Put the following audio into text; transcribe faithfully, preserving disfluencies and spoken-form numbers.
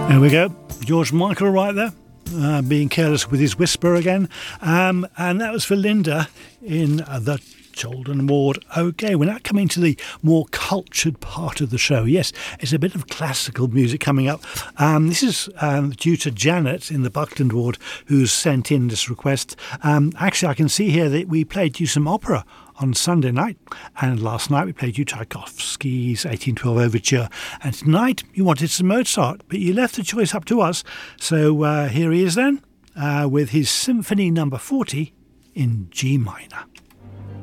There we go. George Michael right there, uh, being careless with his whisper again. Um, and that was for Linda in uh, the Cholden Ward. Okay, we're now coming to the more cultured part of the show. Yes, it's a bit of classical music coming up. Um, this is um, due to Janet in the Buckland Ward, who's sent in this request. Um, actually, I can see here that we played you some opera on Sunday night, and last night we played you Tchaikovsky's eighteen twelve Overture, and tonight you wanted some Mozart, but you left the choice up to us. So uh, here he is then, uh, with his Symphony Number forty in G minor.